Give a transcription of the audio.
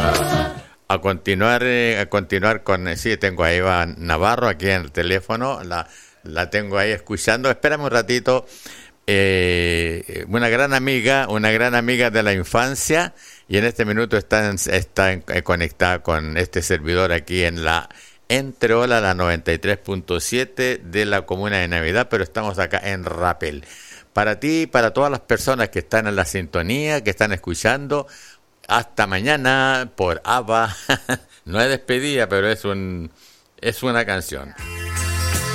A continuar con, sí, tengo a Eva Navarro aquí en el teléfono, la tengo ahí escuchando. Espérame un ratito. Una gran amiga de la infancia, y en este minuto está conectada con este servidor aquí en la Entreola, la 93.7 de la Comuna de Navidad, pero estamos acá en Rapel. Para ti y para todas las personas que están en la sintonía, que están escuchando, hasta mañana por ABBA. No es despedida, pero es una canción.